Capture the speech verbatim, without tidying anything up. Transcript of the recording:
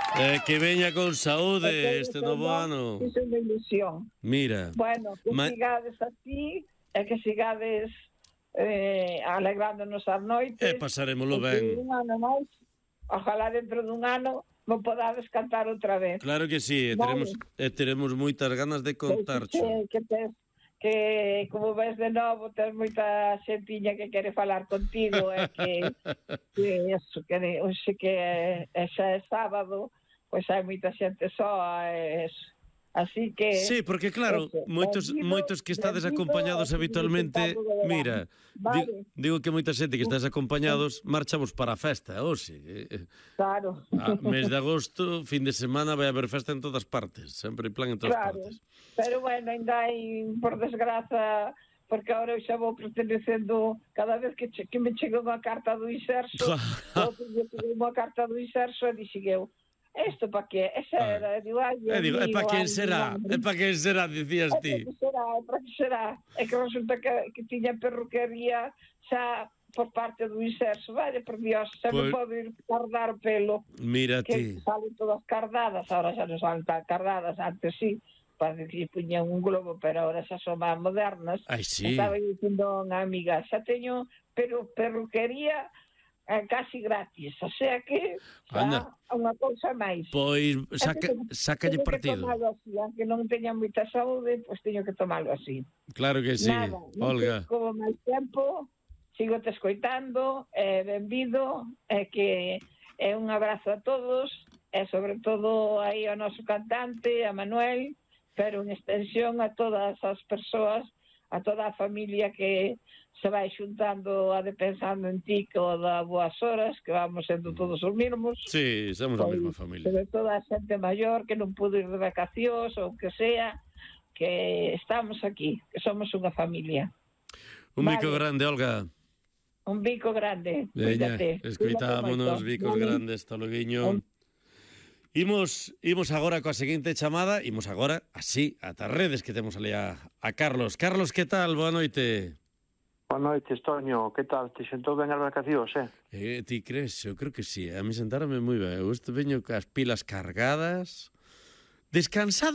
Eh, que veña con saúde este novo ano. Iso é unha ilusión. Mira. Bueno, que ma... sigades así e que sigades eh, alegrándonos as noites. E pasarémolo ben. Un ano máis, ojalá dentro dun ano non podades cantar outra vez. Claro que sí, e vale. teremos, e teremos moitas ganas de contarcho. Que, que, tes, que como ves de novo, tes moita xentiña que quere falar contigo, e que, que eso, que hoxe que é, xa é sábado, pois hai moita xente soa, e eso. Así que... Sí, porque claro, eso, moitos, bendido, moitos que estades bendido, acompañados habitualmente, mira, vale. digo, digo que moita xente que estás acompañados marchamos para a festa, hoxe. Claro. A mes de agosto, fin de semana, vai haber festa en todas partes, sempre hai plan en todas claro. partes. Pero bueno, ainda hai, por desgraza, porque agora eu xa vou pertenecendo, cada vez que, che, que me chega unha carta do Inserso, unha carta do Inserso, e dixen eu, isto para que? Esa era, digo, ai, é, digo, é para quen será? É para quen será, dicías ti? É para que será, é para que será. É que resulta que, que tiña perruquería xa por parte do Inserso, vale, por Dios, xa pues... me podo ir cardar o pelo. Mira que ti. Salen todas cardadas, ahora xa non salen tan cardadas, antes sí, para que puñan un globo, pero ahora xa son máis modernas. Ai, sí. Estaba dicindo unha amiga, xa teño pero perruquería é casi gratis, o sea que xa unha cousa máis. Pois saca, sácalle partido. Teño que tomalo así, aunque non teña moita saúde, pois teño que tomalo así. Claro que sí, Nada, Olga. Como máis tempo, sigo te escoitando, é benvido, é que é un abrazo a todos, e sobre todo aí ao noso cantante, a Manuel, pero en extensión a todas as persoas, a toda a familia que se vai xuntando a de pensando en ti que o da boas horas, que vamos sendo todos os mesmos. Sí, somos a mesma familia. Sobre todo a xente maior que non pudo ir de vacacións ou que sea, que estamos aquí, que somos unha familia. Un vale. Bico grande, Olga. Un bico grande. Veña, escoitámonos, bicos vale. Grandes, taloguiño. Un... Imos, imos agora coa seguinte chamada, imos agora, así, ata redes que temos ali a, a Carlos. Carlos, que tal? Boa noite. Boa noite, Toño, que tal? Te sentou ben as vacacións, eh? Eh, ti crees? Eu creo que sí, a mí sentárame moi ben. Eu este veño cas pilas cargadas, descansado